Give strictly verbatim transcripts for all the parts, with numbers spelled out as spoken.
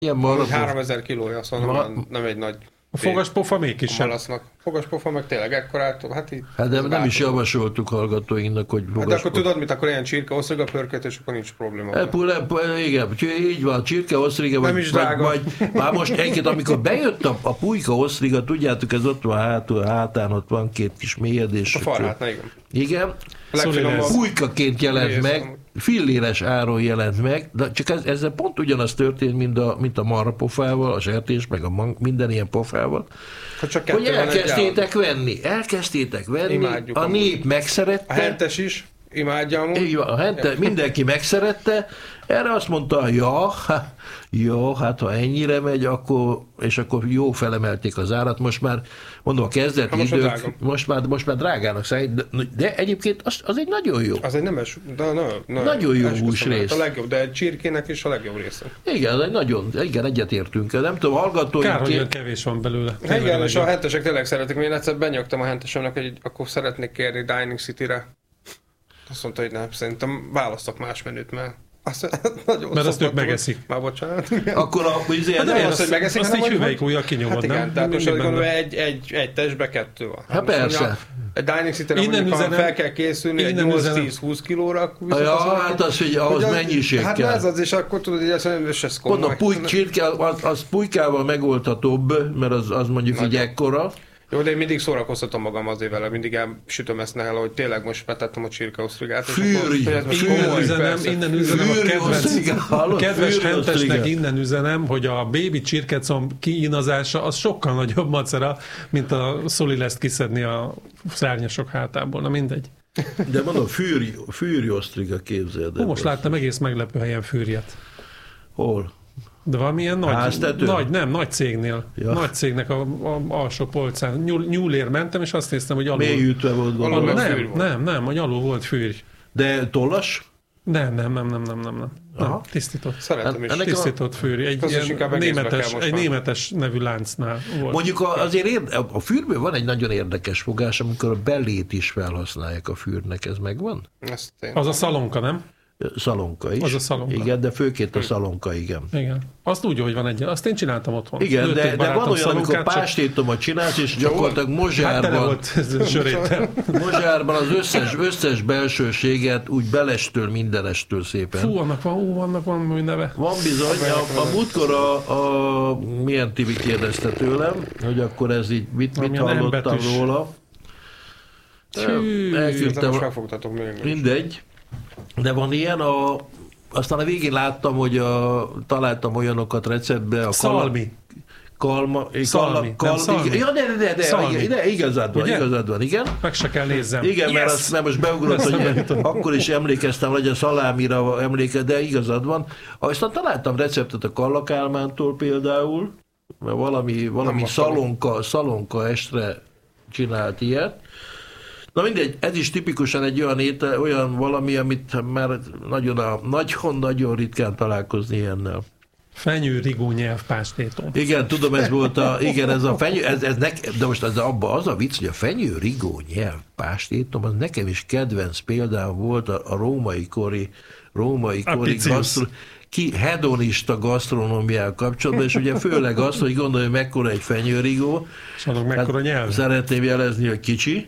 Ilyen marha... háromezer kilója, szóval Ma... nem, nem egy nagy... A fogaspofa mégis sem. Fogaspofa meg tényleg ekkorát, hát így... Hát de nem is javasoltuk hallgatóinknak, hogy fogaspofa. Hát de akkor tudod mit, akkor ilyen csirke, osztriga pörkölt, és akkor nincs probléma. E, pule, pule, igen, így van, csirke, osztriga, nem vagy, is vagy, vagy már most egyébként, amikor bejött a, a pulyka, osztriga, tudjátok, ez ott van hátul, hátán, ott van két kis mélyedés. A farhátna, igen. Igen. Pulykaként jelent meg, filléres áron jelent meg, de csak ez, ezzel pont ugyanaz történt, mint a, mint a marhapofával, a sertés, meg a man, minden ilyen pofával, csak hogy elkezdtétek venni, elkezdtétek venni, Imádjuk a nép megszerette. A hentes is imádja amúgy. Így van, a hente, mindenki megszerette, erre azt mondta, ja, jó, hát ha ennyire megy, akkor, és akkor jó felemelték az árat, most már, mondom, a kezdeti most idők, most már, most már drágának számít, de, de egyébként az, az egy nagyon jó. Az egy nemes, de na, na, nagyon jó húsrész. A legjobb, de egy csirkének is a legjobb része. Igen, az egy nagyon, igen, egyetértünk. Nem tudom, hallgatóink... Kár, hogy kevés van belőle. Tényleg igen, és a hentesek tényleg szeretik. Én egyszer benyögtem a hentesemnek, hogy akkor szeretnék kérni Dining City-re. Azt mondta, hogy nem, szerintem választok más menüt, mert azt, nagyon mert azt ők megeszik. Már bocsánat. Akkor a, azért hát nem az, hogy megeszik, azt így hüvelykújjal kinyomod, hát nem? igen, tehát most gondolom, egy, egy, egy testbe kettő van. Hát persze. Egy Dining City-re mondjuk, ha fel kell készülni egy nyolc-tíz-húsz kilóra, akkor viszont ja, az, hát az, hogy ahhoz hogy mennyiség hát kell. Hát ez az, és akkor tudod, hogy ezt mondom, és ez komoly. Mondom, puly, csirke, az, az pulykával megoldhatóbb, mert az, az mondjuk Nagy. Így ekkora. Jó, de én mindig szórakoztatom magam azért vele, mindig elsütöm ezt nehel, hogy tényleg most betettem a csirkeosztrigát. Fűri! Innen üzenem, innen üzenem a kedvenc, kedves hentesnek innen üzenem, hogy a bébi csirkecomb kiínazása az sokkal nagyobb macera, mint a szolileszt kiszedni a szárnyasok hátából. Na mindegy. De mondom, fűri, fűri osztriga, képzeld el. Most láttam egész meglepő helyen fűrjet. Hol? De valamilyen nagy, nagy, nem, nagy cégnél. Ja. Nagy cégnek a, a alsó polcán. Nyúl, nyúlér mentem, és azt néztem, hogy alul... Mélyütve volt alul, nem, nem, nem, hogy alul volt fűrj. De tollas? Nem, nem, nem, nem, nem, nem. nem. nem tisztított. Szeretem is. Tisztított fűrj. Egy, ilyen németes, egy németes nevű láncnál volt. Mondjuk azért érde, a fűrből van egy nagyon érdekes fogás, amikor a belét is felhasználják a fűrnek. Ez megvan? Az a szalonka, nem? Szalonka is. Az a szalonka. Igen, de főként a szalonka, igen. Igen. Azt úgy, hogy van egy, azt én csináltam otthon. Igen, Lőtték de, de van olyan, amikor pástétomot csinálsz, és gyakorlatilag mozsárban, hát mozsárban az összes, összes belsőséget úgy belestől, mindenestől szépen. Fú, annak van, ó, annak van új neve. Van bizony, a, a múltkor a, a milyen Tibi kérdezte tőlem, hogy akkor ez így, mit, mit hallottam róla. Elküldtem, mindegy. De van ilyen, a, aztán a végén láttam, hogy a, találtam olyanokat receptbe. A Szalmi. Kalma, szalmi, kal, nem szalmi. Ja, de, de, de, de, de igazad van, igazad van, igen. Meg se kell nézzem. Igen, yes! mert, azt, mert most beugrott, hogy akkor is emlékeztem, hogy a szalámira emléke, de igazad van. Aztán találtam receptet a Kalla Kálmántól például, mert valami, valami szalonka, szalonka estre csinált ilyet. Na mindegy, ez is tipikusan egy olyan étel, olyan valami, amit már nagyon-nagyon ritkán találkozni ilyennel. Fenyőrigó nyelvpástétom. Igen, tudom, ez volt a, igen, ez a fenyő, ez, ez nek, de most az, abba az a vicc, hogy a fenyőrigó nyelvpástétom, az nekem is kedvenc példám volt a, a római kori, római kori gasztro, ki hedonista gasztronómiával kapcsolatban, és ugye főleg az, hogy gondolj, hogy mekkora egy fenyőrigó. És annak mekkora hát nyelv. Szeretném jelezni, hogy kicsi.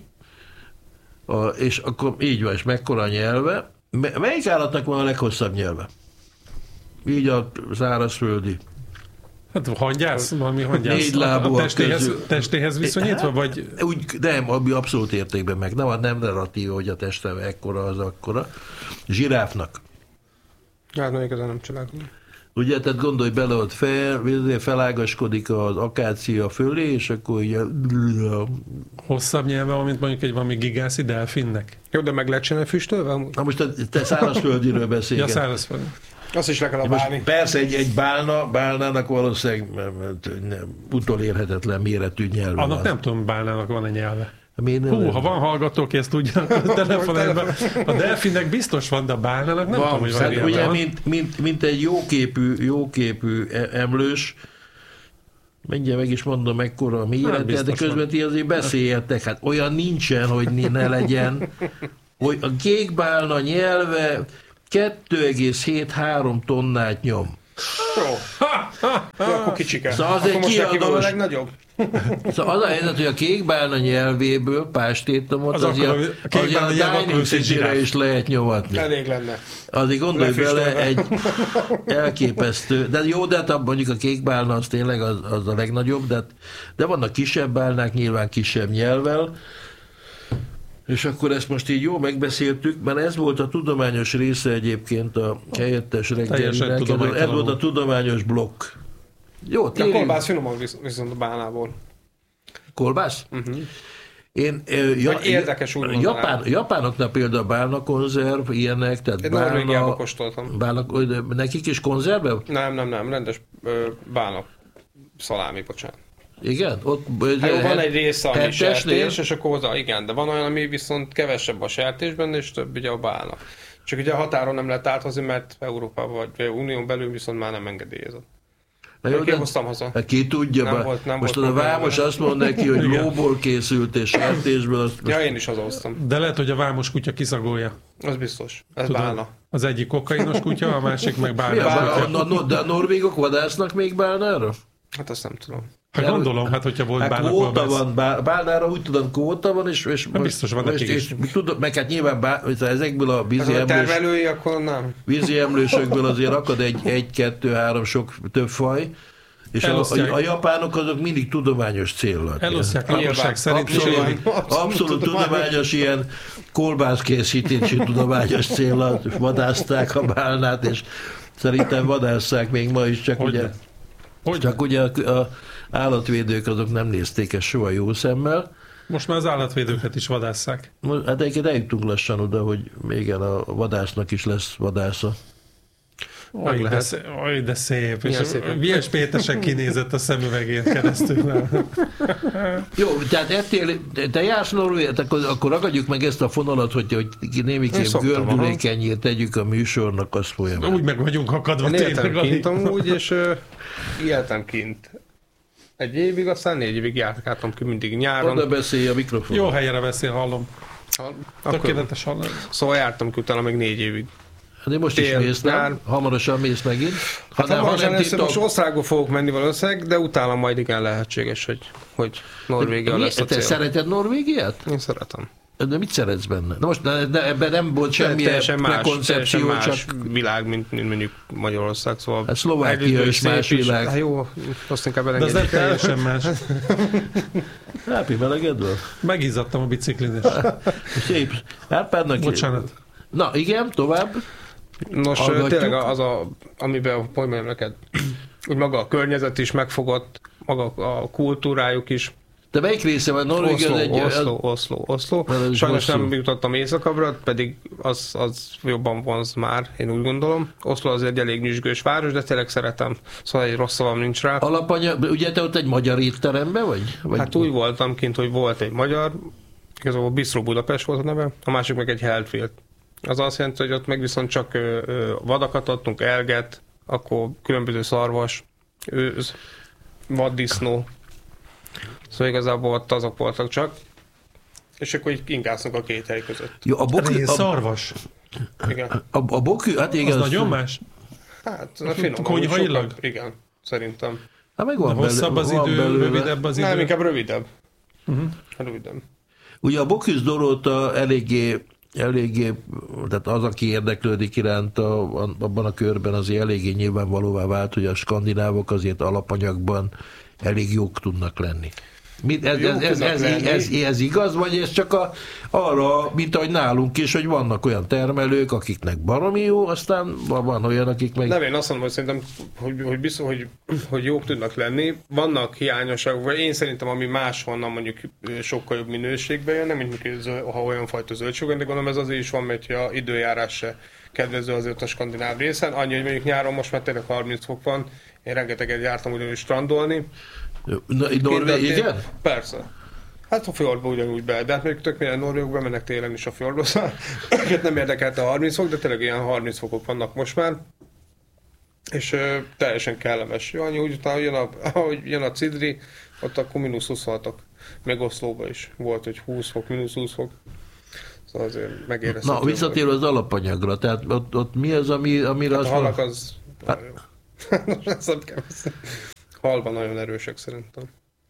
A, és akkor így van, és mekkora nyelve. Melyik állatnak van a leghosszabb nyelve? Így a szárazföldi. Hát hangyász, valami hangyász. Négy lábúak a testéhez, testéhez viszonyítva, vagy? Úgy, nem, ami abszolút értékben meg. Nem, nem narratív, hogy a testem ekkora, az akkora. Zsiráfnak. Hát még ezen nem csinálom. Ugye, tehát gondolj bele, ott fel, felágaskodik az akácia fölé, és akkor ugye... Hosszabb nyelve, mint mondjuk egy valami gigászi delfinnek. Jó, de meg lehet csinálni füstölve? Na most te szárazföldiről beszélj. Ja, szárazföldi. Azt is le kell bálni. Persze egy, egy bálna, bálnának valószínűleg utolérhetetlen méretű nyelve. Annak van. Nem tudom, bálnának van-e nyelve. Hú, nem ha van hallgató, aki ezt tudja, a telefonálban. A delfinnek biztos van, de a bálnának nem van, tudom, hogy van hát ugye, van. mint, mint, mint egy jóképű, jóképű emlős, mindjárt meg is mondom, mekkora a mérete, de közben ti azért beszéljetek. Hát olyan nincsen, hogy ne legyen. A kékbálna nyelve kettő egész hét három tonnát nyom. Jó. Jó, akkor kicsike. Szóval akkor most neki van a legnagyobb. Szóval az a helyzet, hogy a kékbálna nyelvéből pástétomot az, az ilyen a Dining City-re is lehet nyomatni. Elég lenne. Azért gondolj bele egy elképesztő, de jó, de hát mondjuk a kékbálna az tényleg az, az a legnagyobb, de, de vannak kisebb bálnák, nyilván kisebb nyelvvel, és akkor ezt most így jó megbeszéltük, mert ez volt a tudományos része egyébként a helyettes reggelinek, ez volt a tudományos blokk. Jó, térjünk. A kolbász finomabb viszont a bálnából. Kolbász? Uh-huh. Én, ja, érdekes úgy Japán, Japánoknak például bálna konzerv, ilyenek, tehát én Norvégiában kóstoltam. Bálna, nekik is konzerve? Nem, nem, nem, rendes bálna szalámi, bocsánat. Igen? Ott, hát jó, van egy része, ami sertés, és akkor hozzá, igen, de van olyan, ami viszont kevesebb a sertésben, és több ugye a bálna. Csak ugye a határon nem lehet áthozni, mert Európában vagy Unión belül viszont már nem engedélyezett. Na jó, de hoztam haza. Ki tudja, nem volt, nem most a vámos azt mond neki, hogy lóból készült és sertésből. Azt ja, én is hazahoztam. De lehet, hogy a vámos kutya kiszagolja. Az biztos. Ez Tudod, bálna. Az egyik kokainos kutya, a másik meg bálna. De a norvégok vadásznak még bálnára? Hát azt nem tudom. Hát gondolom, hát hogyha volt hát bálna kvóta van, bálnára úgy tudom, kvóta van, és, és, biztos van és, és, és tudom, meg hát nyilván bá, ezekből a vízi emlős, termelői, akkor nem. Vízi emlősökből azért akad egy, egy, kettő, három, sok, több faj, és a, a, a japánok azok mindig tudományos céllal. Elosztják lakosság szerint. Abszolút, abszolút, abszolút tudományos, ilyen kolbászkészítési tudományos céllal vadászták a bálnát, és szerintem vadásszák még ma is, csak Hogyne. ugye, Hogyne. csak ugye a, a állatvédők azok nem nézték ezt soha jó szemmel. Most már az állatvédőket is vadásszák. Hát egyébként eljutunk lassan oda, hogy igen, a vadásznak is lesz vadásza. Oly, de, szép, oly, de szép. És Vies Pétersen kinézett a szemüvegén keresztül. Jó, tehát ettél, te jársz Norvégiát, akkor, akkor ragadjuk meg ezt a fonalat, hogy, hogy némiképp gördülékenyét tegyük a műsornak, az folyamán. Úgy meg vagyunk akadva. Én éltem kint amúgy, és uh, éltem kint. Egy évig, aztán négy évig járkáltam ki mindig nyáron. Oda beszélj a mikrofon. Jó helyre beszél, hallom. Tökéletes hallom. Szóval jártam ki utána még négy évig. De most Tél, is mész, nem? Hamarosan mész megint. Ha hát nem, hamarosan ha nem most országba fogok menni valószínűleg, de utána majd igen lehetséges, hogy, hogy Norvégia lesz a cél. Te szereted Norvégiát? Én szeretem. De mit szeretsz benne? Na most de, de ebben nem volt semmilyen prekoncepció, más, csak... világ, mint, mint mondjuk Magyarország, szóval... Hát Szlovákia is más világ. Hát jó, azt inkább elengedjük. De ez nem teljesen más. Hápi meleged van? Megizzadtam a biciklin is. Szép. Árpádnak... Bocsánat. Na igen, tovább. Nos, Hallgatjuk. Tényleg az, a, amiben, hogy mondjam neked, úgy maga a környezet is megfogott, maga a kultúrájuk is. De melyik része van Norvégia? Oszló, egy, Oszló, Oszló, Oszló. Sajnos nem jutottam északabbra, pedig az, az jobban vonz már, én úgy gondolom. Oszló az egy elég nyüzsgős város, de tényleg szeretem. Szóval egy rossz szavam nincs rá. Alapanya, ugye te ott egy magyar étteremben vagy? vagy? Hát úgy voltam kint, hogy volt egy magyar, igazából Bistro Budapest volt a neve, a másik meg egy Heltfield. Az azt jelenti, hogy ott meg viszont csak ö, ö, vadakat adtunk, elget, akkor különböző szarvas, őz, vaddisznó. Szóval igazából ott azok voltak csak. És akkor így ingászunk a két hely között. Jó, a bokü... A szarvas. Igen. A, a bokü... Hát igen, az, az nagyon más? Hát, a finom. Konyhailag? Igen, szerintem. Hát meg van hosszabb az idő, belőle. Rövidebb az idő? Nem, inkább rövidebb. Uh-huh. Rövidebb. Ugye a Bocuse d'Oróta eléggé eléggé, tehát az, aki érdeklődik iránt a, abban a körben, azért eléggé nyilvánvalóvá vált, hogy a skandinávok azért alapanyagban elég jók tudnak lenni. Mit, ez, ez, ez, ez, ez, ez, ez igaz, vagy ez csak a, arra, mint ahogy nálunk is, hogy vannak olyan termelők, akiknek baromi jó, aztán van olyan, akik meg... Nem, én azt mondom, hogy szerintem, hogy, hogy, biztos, hogy, hogy jók tudnak lenni. Vannak hiányosságok, vagy én szerintem, ami máshonnan mondjuk sokkal jobb minőségben jön, nem mint ha olyan fajta zöldség, de gondolom ez azért is van, mert a időjárás se kedvező azért a skandináv részen. Annyi, hogy mondjuk nyáron most már tényleg harminc fok van, én rengeteget jártam ugyanúgy strandolni. Norvég, igen? Persze. Hát a fjordba ugyanúgy be, de hát még tök milyen norvégok bemennek télen is a fjordba, szóval nem érdekelte a harminc fok, de tényleg ilyen harminc fokok vannak most már. És ö, teljesen kellemes. Jó, annyi úgy utána jön a, ahogy jön a cidri, ott akkor mínusz húsz voltak. Még Oszlóban is volt, hogy húsz fok, mínusz húsz fok. Szóval azért megérezhető. Na, visszatérve az alapanyagra, tehát ott, ott mi az, ami, amire hát azt a halak az... Hát, Halban nagyon erősek szerintem.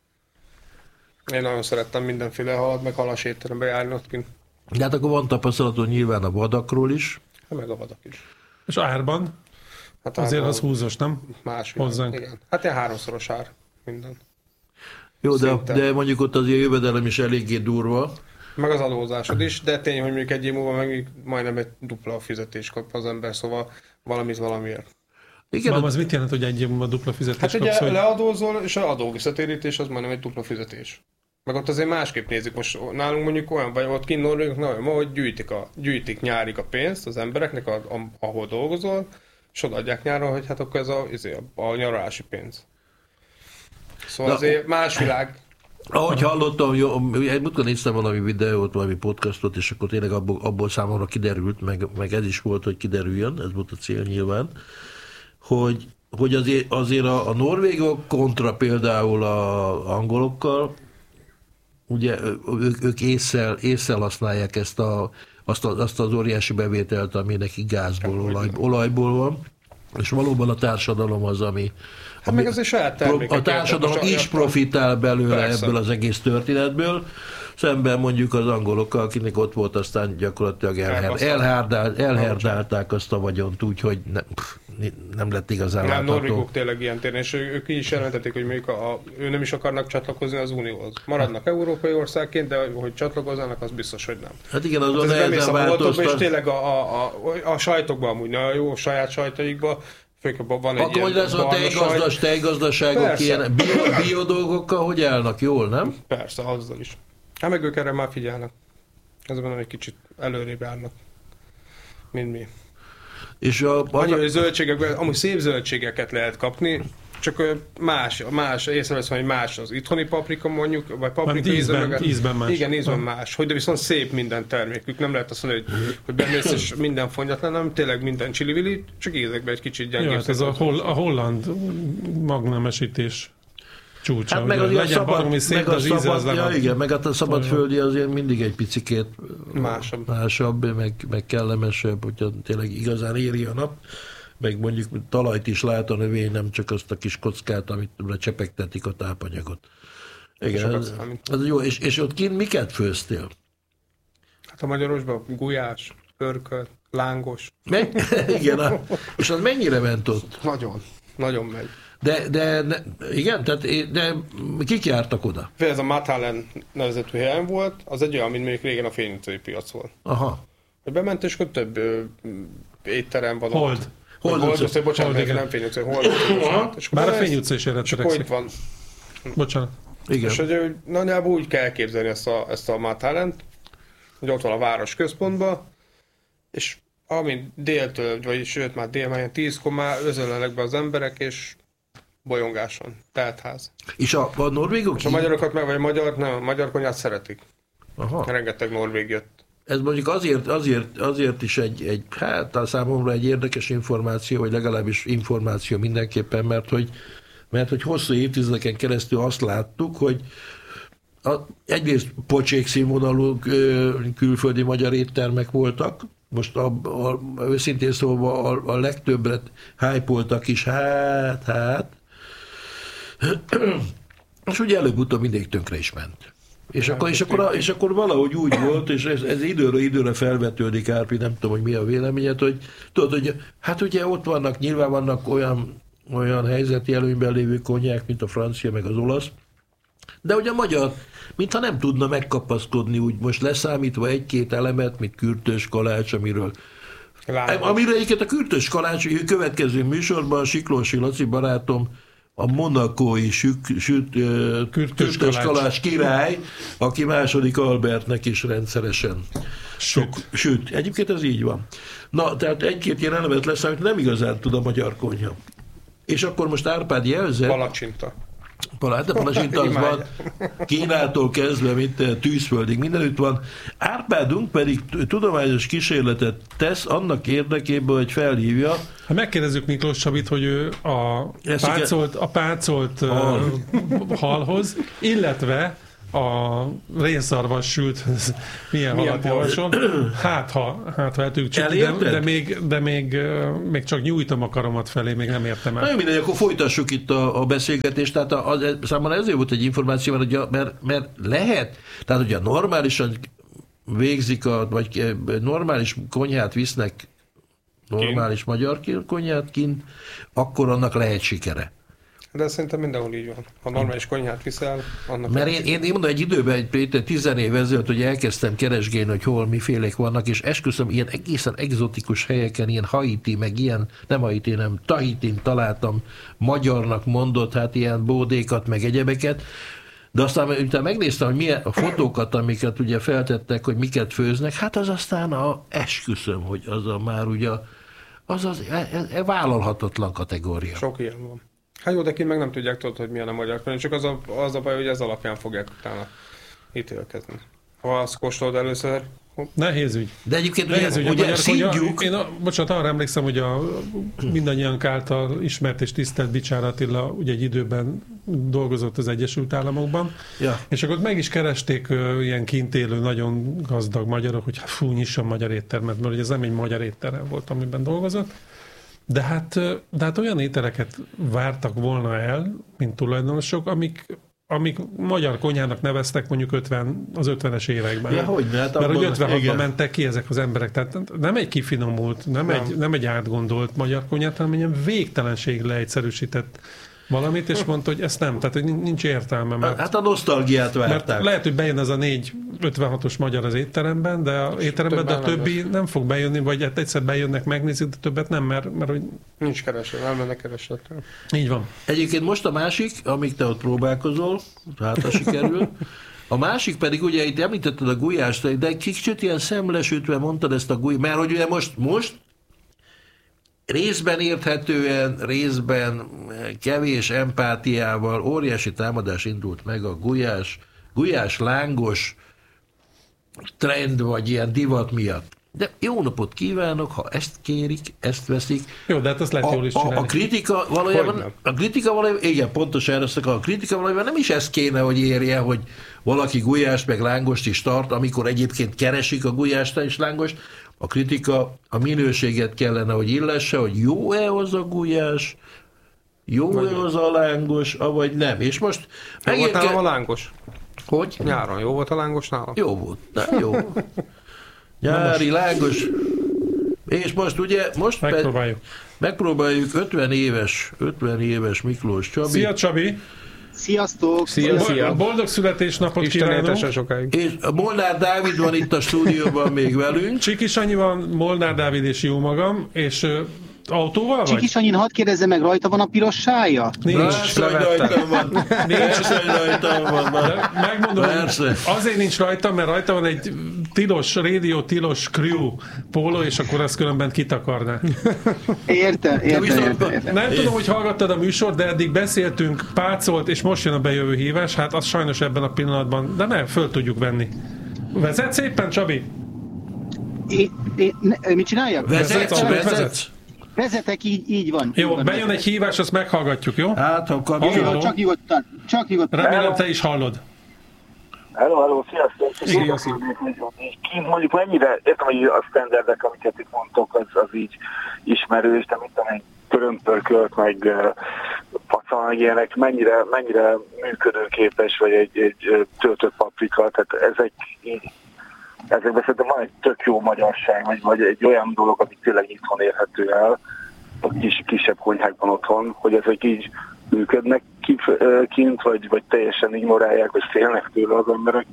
Én nagyon szerettem mindenféle halat, meg halas étterembe járni ott kint. De hát akkor van tapasztalatod nyilván a vadakról is. Hát meg a vadak is. És árban? Hát azért árban az húzos, nem? Más. Igen. Hát ilyen háromszoros ár minden. Jó, de, de mondjuk ott azért a jövedelem is eléggé durva. Meg az adózásod is, de tény, hogy mondjuk egy év múlva meg majdnem egy dupla fizetés kap az ember, szóval valamit valamiért. Igen, Mám, az mit jelent, hogy egy év múlva dupla fizetés hát kapsz? Hát ugye hogy... leadózol, és az adóvisszatérítés az majdnem egy dupla fizetés. Meg ott azért másképp nézik. Most nálunk mondjuk olyan, vagy ott kint Norvégok olyan, hogy gyűjtik, a, gyűjtik nyárig a pénzt az embereknek, a, a, ahol dolgozol, és odaadják nyáron, hogy hát akkor ez a, a, a nyaralási pénz. Szóval Na, azért más világ. Ahogy hallottam, jó, múltkor néztem valami videót, valami podcastot, és akkor tényleg abból, abból számomra kiderült, meg, meg ez is volt, hogy kiderüljön, ez volt a cél nyilván, hogy, hogy azért, azért a, a norvégok kontra például az angolokkal, ugye ők, ők ésszel, ésszel használják ezt a, azt, a, azt az óriási bevételt, ami neki gázból, olaj, olajból van, és valóban a társadalom az, ami Hát meg azért saját termékek. A társadalom is profitál belőle Persze. ebből az egész történetből, szemben mondjuk az angolokkal, akinek ott volt, aztán gyakorlatilag elher, elhárdál, elherdálták azt a vagyont úgy, hogy nem, nem lett igazán látható. Nem, norvégok tényleg ilyen téren, és ők is jelentették, hogy mondjuk a, ő nem is akarnak csatlakozni az Unióhoz. Maradnak európai országként, de hogy csatlakozzanak, az biztos, hogy nem. Hát igen, azon hát nehezen változtat. És tényleg a, a, a, a sajtokban amúgy nagyon jó, a saját sajtaikban, van egy akkor hogy lesz a tejgazdas, tejgazdaságok ilyen bio, bio dolgokkal, hogy állnak jól, nem? Persze, azzal is. Hát meg ők erre már figyelnek. Ezben egy kicsit előrébb járnak, mint mi. És a... Annyi, hogy zöldségek, amúgy szép zöldségeket lehet kapni, csak más, más észrevesz, hogy más az itthoni paprika mondjuk, vagy paprika ízben, ízben, ízben más. Igen, ízben ha. más. Hogy de viszont szép minden termékük. Nem lehet azt mondani, hogy, hogy bemész és minden fongyatlan, nem tényleg minden csili-vili, csak ízekbe egy kicsit gyengébb. Ja, ez a, hol, a holland magnemesítés csúcsa. Hát meg az legyen szabad, valami szép, meg a az szabad, az ja, igen, meg a szabadföldi azért mindig egy picikét másabb, másabb meg, meg kellemesebb, hogyha tényleg igazán éri a nap. Meg mondjuk talajt is lát a növény, nem csak azt a kis kockát, amit csepegtetik a tápanyagot. Igen, ez, ez jó. És, és ott kint miket főztél? Hát a magyarosban gulyás, pörkölt, lángos. Me- igen, a, és az mennyire ment ott? Nagyon, nagyon megy. De, de ne, igen, tehát, de kik jártak oda? Ez a Matalen nevezetű helyen volt, az egy olyan, mint mondjuk régen a Fény utcai piac volt. Aha. Hogy bement, és akkor több ö, étterem van Hold. ott. Hold. Hold utca, bocsánat, Hold, nem Fény utca, Hold utca. Bár a Fény utca is erre törekszik. van. Bocsánat. Igen. És hogy nagyjából úgy kell elképzelni ezt a, ezt a Matalent, hogy ott van a város központban, és amint déltől, vagy sőt már dél, már ilyen tízkor már özönlenek be az emberek, és bolyongáson, teltház. És a, a norvégok? És a magyarokat meg, vagy a magyar, nem, a magyar konyhát szeretik. Aha. Rengeteg norvég jött. Ez mondjuk azért, azért, azért is egy, egy, hát a számomra egy érdekes információ, vagy legalábbis információ mindenképpen, mert hogy, mert hogy hosszú évtizedeken keresztül azt láttuk, hogy a, egyrészt pocsék színvonalú külföldi magyar éttermek voltak, most a, a, őszintén szóval a, a legtöbbre hype-oltak is, hát, hát, és ugye előbb-utóbb mindig tönkre is ment. És akkor, és, akkor, és akkor valahogy úgy volt, és ez, ez időről időre felvetődik, Árpi, nem tudom, hogy mi a véleményed, hogy tudod, hogy hát ugye ott vannak, nyilván vannak olyan, olyan helyzeti előnyben lévő konyhák, mint a francia, meg az olasz, de ugye a magyar, mintha nem tudna megkapaszkodni, úgy most leszámítva egy-két elemet, mint kürtös kalács, amiről Lános. Amire egyébként a kürtös kalács, a következő műsorban Siklósi Laci barátom, a monakói süt, süt, kürtös kalács. kalács király, aki második Albertnek is rendszeresen süt. süt. Egyébként ez így van. Na, tehát egy-két ilyen elemet lesz, amit nem igazán tud a magyar konyha. És akkor most Árpád jelzett. Palacsinta. Palát, a palacsinta az van, Kínától kezdve, mint tűzföldig, mindenütt van. Árpádunk pedig tudományos kísérletet tesz annak érdekében, hogy felhívja. Ha megkérdezzük Miklós Csabit, hogy ő a pácolt, a pácolt Hal. halhoz, illetve a rénszarvas sült, milyen, milyen halat javasol. Hát ha, hát, ha el tudjuk csütni, de, de, még, de még, még csak nyújtom a karomat felé, még nem értem el. Na, mindegy, akkor folytassuk itt a, a beszélgetést. Tehát a, a, számomra ezért volt egy információ, mert, a, mert, mert lehet, tehát hogyha normálisan végzik, a, vagy normális konyhát visznek, normális kint. Magyar konyhát kint, akkor annak lehet sikere. De szerintem mindenhol így van. Ha normális konyhát viszel, annak... Mert én, én, én mondom, egy időben, egy tizen év ezelőtt, hogy elkezdtem keresgélni, hogy hol mifélék vannak, és esküszöm, ilyen egészen egzotikus helyeken, ilyen Haiti, meg ilyen, nem Haiti, nem Tahitin találtam magyarnak mondott, hát ilyen bódékat, meg egyebeket, de aztán utána megnéztem, hogy milyen a fotókat, amiket ugye feltettek, hogy miket főznek, hát az aztán a, esküszöm, hogy az a már ugye, az az e, e, vállalhatatlan kategória. Sok ilyen van. Hát jó, de kint meg nem tudják tudod, hogy milyen a magyar könyv, csak az a, az a baj, hogy ez alapján fogják utána ítélkezni. Ha azt kóstolod először... Nehéz ügy. De egyébként Nehéz ugye, ügy, ugye szívjuk... Én a, bocsánat, arra emlékszem, hogy a mindannyian által ismert és tisztelt Bicsár Attila ugye egy időben dolgozott az Egyesült Államokban, ja. És akkor meg is keresték uh, ilyen kint élő, nagyon gazdag magyarok, hogy fú, nyisson magyar éttermet, mert ugye ez nem egy magyar étterem volt, amiben dolgozott. De hát, de hát olyan ételeket vártak volna el, mint tulajdonosok, amik, amik magyar konyhának neveztek mondjuk ötven, az ötvenes években. Ja, hogy ne, hát mert hogy ötvenhatban mentek ki ezek az emberek. Tehát nem egy kifinomult, nem, nem. Egy, nem egy átgondolt magyar konyhát, hanem ilyen végtelenség leegyszerűsített valamit, és mondta, hogy ezt nem, tehát hogy nincs értelme. Mert, hát a nosztalgiát várták. Mert lehet, hogy bejön ez a négy ötvenhatos magyar az étteremben, de a, étteremben, de a többi nem, nem fog bejönni, vagy hát egyszer bejönnek, megnézik, de többet nem, mert, mert hogy... Nincs kereslet, elmennek keresletre. Így van. Egyébként most a másik, amíg te ott próbálkozol, hát ha sikerül, a másik pedig, ugye itt említetted a gulyást, de egy kicsit ilyen szemlesütve mondtad ezt a gulyást, mert hogy ugye most, most részben érthetően, részben kevés empátiával óriási támadás indult meg a gulyás, gulyás lángos trend, vagy ilyen divat miatt. De jó napot kívánok, ha ezt kérik, ezt veszik. Jó, de hát azt lehet jól is csinálni. A, a kritika valójában, a kritika valójában, igen, pontosan erre a kritika valójában nem is ez kéne, hogy érje, hogy valaki gulyást meg lángost is tart, amikor egyébként keresik a gulyást és lángost. A kritika a minőséget kellene, hogy illesse, hogy jó-e az a gulyás, jó-e az a lángos, avagy nem. És most... Jó volt nálam a lángos? Hogy? Nyáron jó volt a lángos nálam? Jó volt, nem jó. Nyári, lángos. És most ugye... Most megpróbáljuk. Pe- megpróbáljuk ötven éves, ötven éves Miklós Csabi. Szia, Csabi! Sziasztok! Szia, szia. Boldog születésnapot kívánok! Sokáig. És Molnár Dávid van itt a stúdióban még velünk. Csiki Sanyi van, Molnár Dávid és jó magam, és uh, autóval vagy? Csiki Sanyin, hadd kérdezzem meg, rajta van a piros sája? Nincs. Persze, hogy rajtam van. Persze, hogy rajtam van. De megmondom, azért nincs rajta, mert rajta van egy tilos, rádió tilos crew póló, és akkor ezt különben kitakarná. Értem, értem, értem, értem. Nem tudom, hogy hallgattad a műsort, de eddig beszéltünk, pácolt, és most jön a bejövő hívás, hát az sajnos ebben a pillanatban, de ne, föl tudjuk venni. Vezet szépen, Csabi? É, é, ne, mit csináljak? Vezetsz, vezetsz. vezetsz. Vezetek, így, így van. Jó, így van, bejön vezetek. egy hívás, azt meghallgatjuk, jó? Hát, ha kapcsolom. Csak nyugodtan, csak nyugodtan. Remélem, te is hallod. Hello, hello, sziasztok! Sziasztok! Kint mondjuk mennyire, értem, hogy a standardek, amiket itt mondtok, az, az így ismerős, de mint egy körömpörkölt, meg uh, pacal, meg ilyenek, mennyire, mennyire működőképes, vagy egy, egy töltött paprika, tehát ezek így, ezekben szerintem van egy tök jó magyarság, vagy, vagy egy olyan dolog, ami tényleg itthon érhető el, a kis, kisebb konyhákban otthon, hogy ezek így működnek kint, vagy, vagy teljesen ignorálják, vagy félnek tőle az emberek.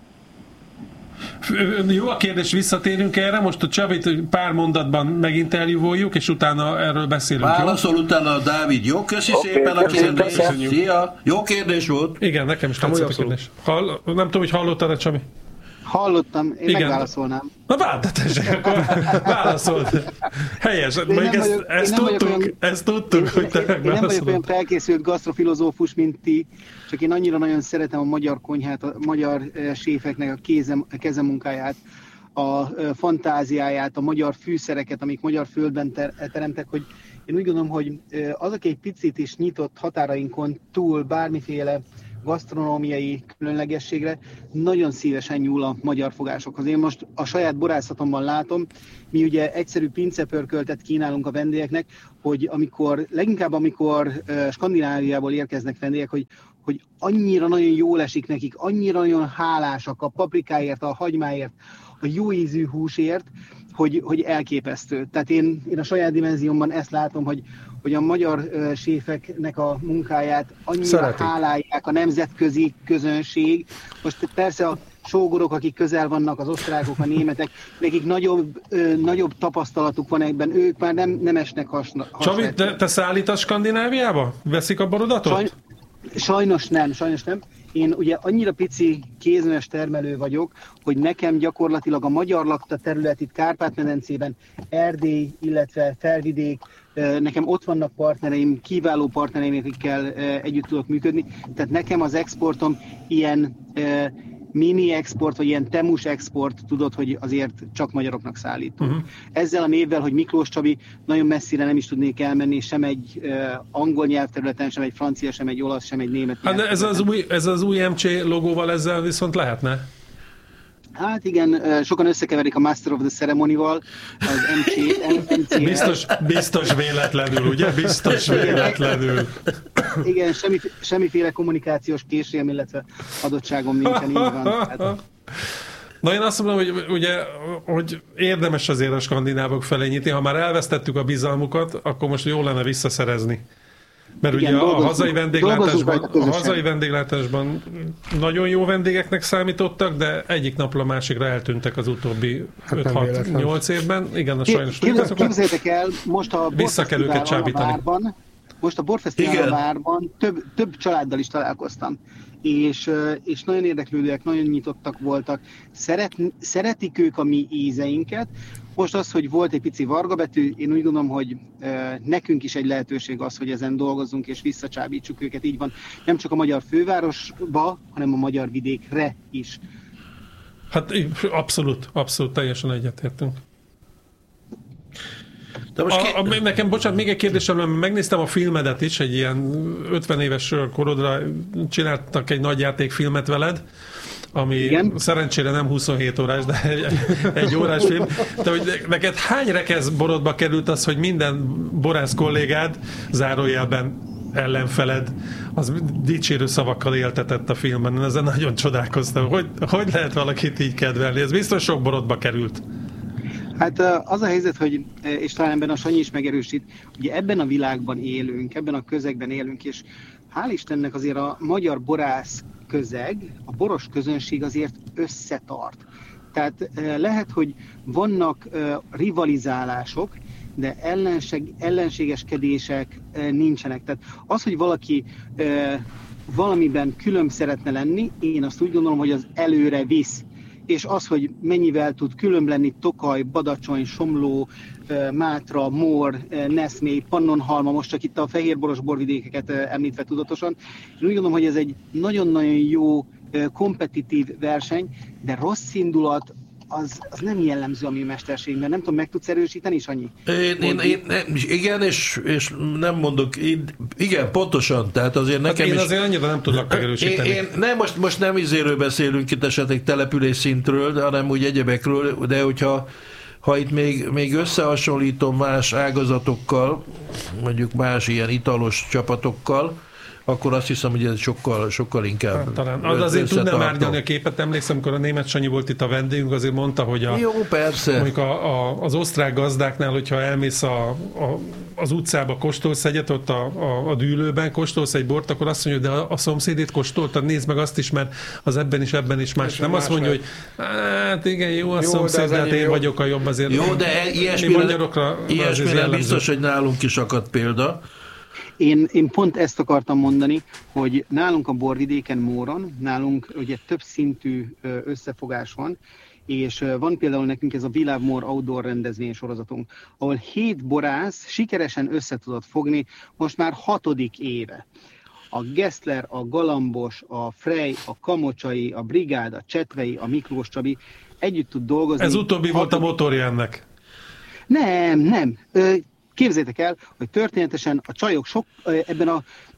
Jó a kérdés, visszatérünk erre, most a Csabit pár mondatban meginterjúvoljuk, és utána erről beszélünk. Válaszol jó? Utána a Dávid. Jó, köszi okay, szépen a kérdést. Szia! Jó kérdés volt. Igen, nekem is tetszett a kérdés. Hall, nem tudom, hogy hallottad-e, Csabi? Hallottam, én igen. Megválaszolnám. Na váltatás, akkor válaszold. Helyes, még ezt, vagyok, ezt, tudtuk, olyan, ezt tudtuk, én, hogy te megválaszolod. Én nem vagyok olyan felkészült gasztrofilozófus, mint ti, csak én annyira nagyon szeretem a magyar konyhát, a magyar séfeknek a, kézem, a kezemunkáját, a fantáziáját, a magyar fűszereket, amik magyar földben ter- teremtek, hogy én úgy gondolom, hogy azok egy picit is nyitott határainkon túl bármiféle gasztronómiai különlegességre, nagyon szívesen nyúl a magyar fogásokhoz. Én most a saját borászatomban látom, mi ugye egyszerű pincepörköltet kínálunk a vendégeknek, hogy amikor, leginkább amikor Skandináviából érkeznek vendégek, hogy, hogy annyira nagyon jól esik nekik, annyira nagyon hálásak a paprikáért, a hagymáért, a jó ízű húsért, hogy, hogy elképesztő. Tehát én, én a saját dimenziómban ezt látom, hogy, hogy a magyar uh, séfeknek a munkáját annyira Szeretik. hálálják a nemzetközi közönség. Most persze a sógorok, akik közel vannak, az osztrákok, a németek, nekik nagyobb, uh, nagyobb tapasztalatuk van ebben, ők már nem, nem esnek hasna. Csabi, te, te szállítasz Skandináviába? Veszik a borodatot? Sajn, sajnos nem, sajnos nem. Én ugye annyira pici kézműves termelő vagyok, hogy nekem gyakorlatilag a magyar lakta terület itt Kárpát-medencében, Erdély, illetve Felvidék, nekem ott vannak partnereim, kiváló partnereim, akikkel együtt tudok működni. Tehát nekem az exportom ilyen mini export, vagy ilyen temus export, tudod, hogy azért csak magyaroknak szállítunk. Uh-huh. Ezzel a névvel, hogy Miklós Csabi, nagyon messzire nem is tudnék elmenni, sem egy uh, angol nyelvterületen, sem egy francia, sem egy olasz, sem egy német. Hát de ez az, új, ez az új em cé logóval ezzel viszont lehetne? Hát igen, sokan összekeverik a Master of the Ceremony-val, az em cé. Biztos, biztos véletlenül, ugye? Biztos véletlenül. Igen, semmi, semmiféle kommunikációs késélem, illetve adottságom nincsen, így van. Hát. Na én azt mondom, hogy, ugye, hogy érdemes azért a skandinávok felé nyitni. Ha már elvesztettük a bizalmukat, akkor most jó lenne visszaszerezni. Mert igen, ugye a hazai, vendéglátásban, a hazai vendéglátásban nagyon jó vendégeknek számítottak, de egyik napra másikra eltűntek az utóbbi hát öt-hat nyolc évben. Igen, a sajnos tudjátok. Képzeljétek el, most a vissza kell őket csábítani. Várban, most a Borfesztivál a Várban több, több családdal is találkoztam. És, és nagyon érdeklődőek, nagyon nyitottak voltak. Szeret, szeretik ők a mi ízeinket. Most az, hogy volt egy pici vargabetű, én úgy gondolom, hogy e, nekünk is egy lehetőség az, hogy ezen dolgozzunk és visszacsábítsuk őket. Így van, nem csak a magyar fővárosba, hanem a magyar vidékre is. Hát abszolút, abszolút teljesen egyetértünk. De most a, a, nekem, bocsánat, még egy kérdésem, mert megnéztem a filmedet is, egy ilyen ötven éves korodra csináltak egy nagyjátékfilmet veled, ami igen? Szerencsére nem huszonhét órás, de egy, egy órás film. De hogy neked hány rekesz borodba került az, hogy minden borász kollégád, zárójelben ellenfeled, az dicsérő szavakkal éltetett a filmben. Ezen nagyon csodálkoztam. Hogy, hogy lehet valakit így kedvelni? Ez biztos sok borodba került. Hát az a helyzet, hogy, és talán ebben a Sanyi is megerősít, ugye ebben a világban élünk, ebben a közegben élünk, és hál' Istennek azért a magyar borász közeg, a boros közönség azért összetart. Tehát lehet, hogy vannak rivalizálások, de ellenség, ellenségeskedések nincsenek. Tehát az, hogy valaki valamiben külön szeretne lenni, én azt úgy gondolom, hogy az előre visz. És az, hogy mennyivel tud különb lenni Tokaj, Badacsony, Somló, Mátra, Mór, Neszmély, Pannonhalma, most csak itt a fehérboros borvidékeket említve tudatosan. Én úgy gondolom, hogy ez egy nagyon-nagyon jó kompetitív verseny, de rossz indulat az, az nem jellemző a mi mesterségben. Nem tudom, meg tudsz erősíteni, Sanyi? Én, én, én, igen, és, és nem mondok, én, igen, pontosan, tehát azért nekem hát én is... azért annyira nem tudlak megerősíteni. Én, én, nem, most, most nem izéről beszélünk itt esetleg település szintről, hanem úgy egyebekről, de hogyha ha itt még, még összehasonlítom más ágazatokkal, mondjuk más ilyen italos csapatokkal, akkor azt hiszem, hogy ez sokkal, sokkal inkább hát, talán. Az azért tudnám árnyalni a képet, emlékszem, amikor a német Sanyi volt itt a vendégünk, azért mondta, hogy a, jó, persze. Mondjuk a, a, az osztrák gazdáknál, hogyha elmész a, a, az utcába, kóstolsz egyet, ott a, a, a dűlőben kóstolsz egy bort, akkor azt mondja, hogy de a, a szomszédét kóstoltad, nézd meg azt is, mert az ebben is, ebben is más. És nem más azt mondja, hogy hát igen, jó a jó, szomszéd, de hát én jó. vagyok a jobb azért. Jó, de ilyesmire, ilyesmire biztos, hogy nálunk is akadt példa. Én, én pont ezt akartam mondani, hogy nálunk a borvidéken, Móron, nálunk ugye több szintű összefogás van, és van például nekünk ez a We Love More outdoor rendezvény sorozatunk, ahol hét borász sikeresen össze tudott fogni most már hatodik éve. A Gessler, a Galambos, a Frey, a Kamocsai, a Brigád, a Csetvei, a Miklós Csabi együtt tud dolgozni. Ez utóbbi hatodik... volt a motorja ennek. Nem, nem. Képzeljétek el, hogy történetesen a csajok sok, ebben a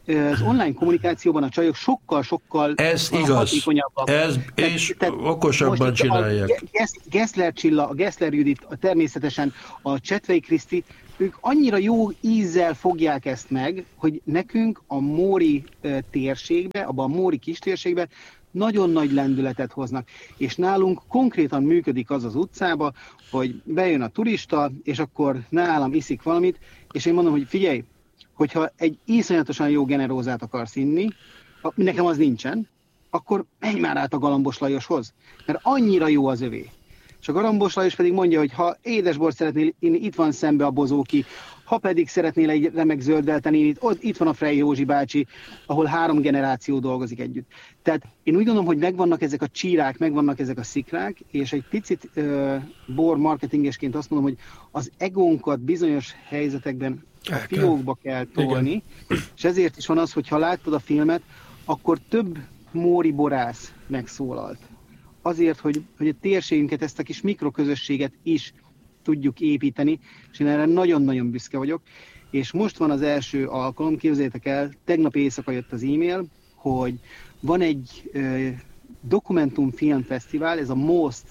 az online kommunikációban a csajok sokkal-sokkal ez igaz. hatékonyabbak. Ez, és tehát, okosabban csinálják. A Gessler Csilla, a Gessler Judit, a természetesen a Csetvei Kriszti, ők annyira jó ízzel fogják ezt meg, hogy nekünk a Móri térségbe, abban a Móri kistérségbe nagyon nagy lendületet hoznak. És nálunk konkrétan működik az az utcába, hogy bejön a turista, és akkor nálam iszik valamit, és én mondom, hogy figyelj, hogyha egy iszonyatosan jó generózát akarsz inni, nekem az nincsen, akkor menj már át a Galambos Lajoshoz, mert annyira jó az övé. És a Galambos Lajos pedig mondja, hogy ha édesbort szeretnél inni, itt van szembe a Bozóki, ha pedig szeretnél egy remek zöldvelten inni, ott itt van a Frey Józsi bácsi, ahol három generáció dolgozik együtt. Tehát én úgy gondolom, hogy megvannak ezek a csírák, megvannak ezek a szikrák, és egy picit uh, bor marketingesként azt mondom, hogy az egónkat bizonyos helyzetekben a fiókba kell tolni, igen. És ezért is van az, hogy ha láttad a filmet, akkor több móri borász megszólalt. Azért, hogy, hogy a térségünket, ezt a kis mikroközösséget is tudjuk építeni, és én erre nagyon-nagyon büszke vagyok. És most van az első alkalom, képzeljétek el, tegnap éjszaka jött az e-mail, hogy van egy ö, dokumentumfilmfesztivál, ez a Most